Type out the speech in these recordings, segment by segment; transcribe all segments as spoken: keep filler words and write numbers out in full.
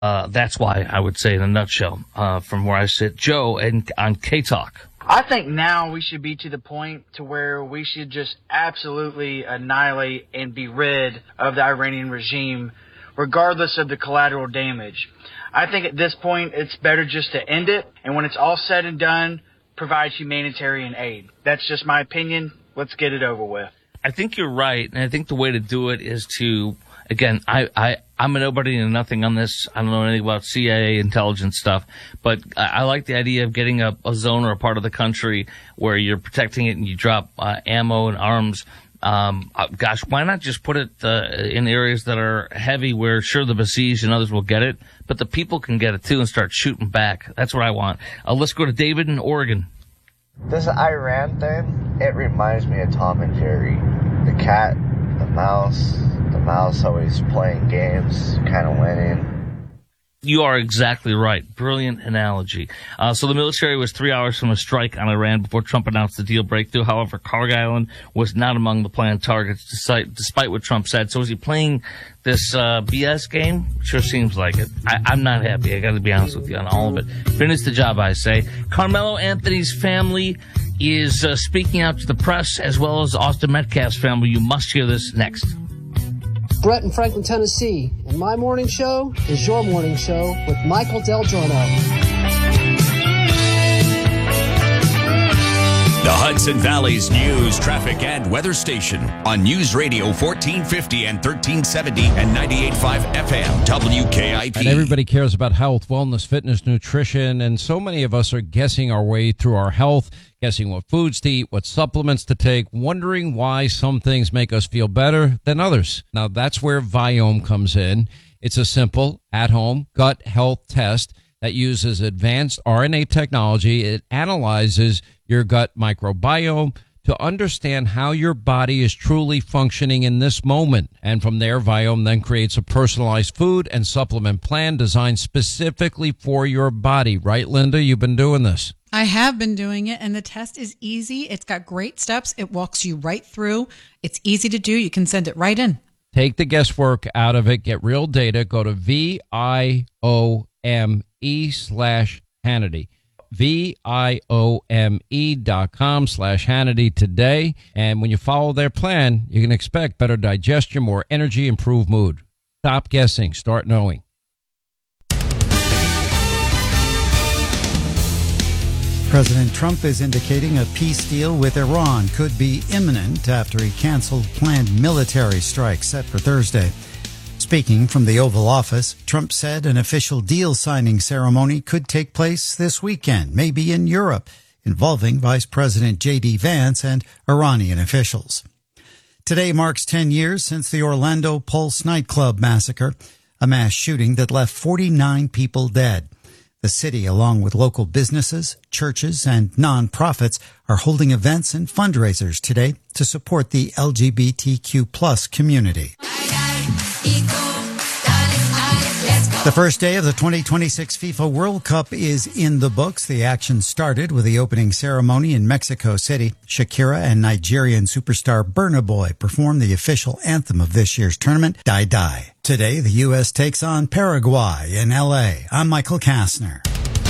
Uh, that's why I would say in a nutshell, uh, from where I sit. Joe, and on K-Talk. I think now we should be to the point to where we should just absolutely annihilate and be rid of the Iranian regime, regardless of the collateral damage. I think at this point it's better just to end it, and when it's all said and done, provide humanitarian aid. That's just my opinion. Let's get it over with. I think you're right, and I think the way to do it is to, again, I, I, I'm a nobody and nothing on this. I don't know anything about C I A intelligence stuff, but I, I like the idea of getting a, a zone or a part of the country where you're protecting it and you drop uh, ammo and arms. Um, uh, gosh, why not just put it uh, in areas that are heavy where, sure, the besieged and others will get it, but the people can get it too and start shooting back. That's what I want. Uh, let's go to David in Oregon. This Iran thing, it reminds me of Tom and Jerry. The cat, the mouse, the mouse always playing games, kind of winning. You are exactly right. Brilliant analogy. Uh, so the military was three hours from a strike on Iran before Trump announced the deal breakthrough. However, Carg Island was not among the planned targets, despite, despite what Trump said. So is he playing this uh, B S game? Sure seems like it. I, I'm not happy. I got to be honest with you on all of it. Finish the job, I say. Carmelo Anthony's family is uh, speaking out to the press, as well as Austin Metcalf's family. You must hear this next. Brett in Franklin, Tennessee, and my morning show is your morning show with Michael Del Giorno. The Hudson Valley's news, traffic, and weather station on News Radio fourteen fifty and thirteen seventy and ninety-eight point five F M W K I P. And everybody cares about health, wellness, fitness, nutrition, and so many of us are guessing our way through our health, guessing what foods to eat, what supplements to take, wondering why some things make us feel better than others. Now, that's where Viome comes in. It's a simple, at-home gut health test that uses advanced R N A technology. It analyzes your gut microbiome to understand how your body is truly functioning in this moment. And from there, Viome then creates a personalized food and supplement plan designed specifically for your body. Right, Linda? You've been doing this. I have been doing it, and the test is easy. It's got great steps. It walks you right through. It's easy to do. You can send it right in. Take the guesswork out of it. Get real data. Go to V I O M E slash Hannity. V I O M E dot com slash Hannity today. And when you follow their plan, you can expect better digestion, more energy, improved mood. Stop guessing. Start knowing. President Trump is indicating a peace deal with Iran could be imminent after he canceled planned military strikes set for Thursday. Speaking from the Oval Office, Trump said an official deal signing ceremony could take place this weekend, maybe in Europe, involving Vice President J D Vance and Iranian officials. Today marks ten years since the Orlando Pulse nightclub massacre, a mass shooting that left forty-nine people dead. The city, along with local businesses, churches, and nonprofits, are holding events and fundraisers today to support the L G B T Q plus community. The first day of the twenty twenty-six FIFA World Cup is in the books. The action started with the opening ceremony in Mexico City. Shakira and Nigerian superstar Burna Boy performed the official anthem of this year's tournament, Die Die. Today, the U S takes on Paraguay in L A. I'm Michael Kastner.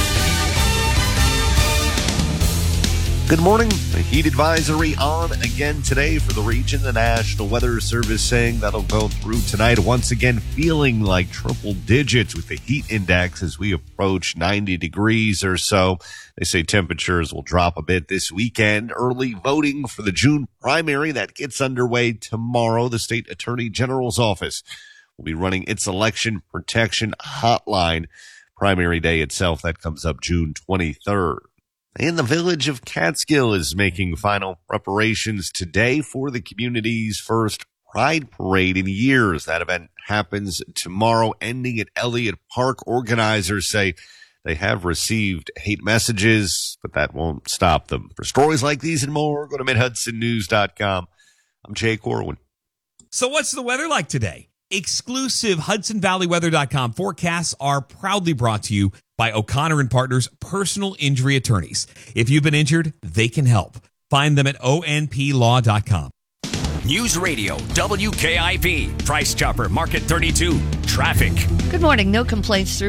Good morning. A heat advisory on again today for the region. The National Weather Service saying that'll go through tonight. Once again, feeling like triple digits with the heat index as we approach ninety degrees or so. They say temperatures will drop a bit this weekend. Early voting for the June primary that gets underway tomorrow. The state attorney general's office will be running its election protection hotline. Primary day itself, that comes up June twenty-third. And the village of Catskill is making final preparations today for the community's first Pride Parade in years. That event happens tomorrow, ending at Elliott Park. Organizers say they have received hate messages, but that won't stop them. For stories like these and more, go to mid hudson news dot com. I'm Jay Corwin. So what's the weather like today? Exclusive Hudson Valley Weather dot com forecasts are proudly brought to you by O'Connor and Partners Personal Injury Attorneys. If you've been injured, they can help. Find them at O N P law dot com. News Radio W K I P. Price Chopper Market thirty-two. Traffic. Good morning. No complaints through